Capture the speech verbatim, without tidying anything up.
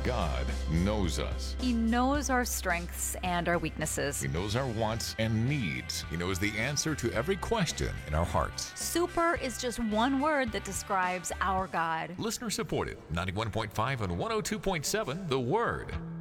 God knows us. He knows our strengths and our weaknesses. He knows our wants and needs. He knows the answer to every question in our hearts. Super is just one word that describes our God. Listener supported, ninety-one point five and one oh two point seven, The Word.